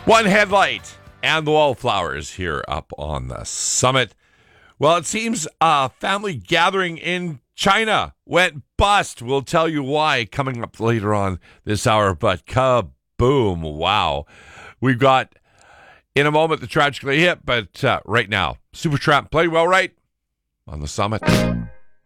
One headlight and the wallflowers here up on the summit. Well, it seems a family gathering in China went bust. We'll tell you why coming up later on this hour, but kaboom, wow. We've got, in a moment, the Tragically Hip, but right now, Supertramp, Play Well Right on the summit.